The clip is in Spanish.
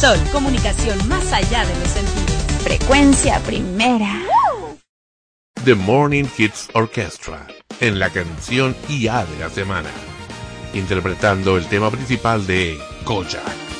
Sol, comunicación más allá de los sentidos. Frecuencia primera. The Morning Hits Orchestra, en la canción IA de la semana, interpretando el tema principal de Kojak.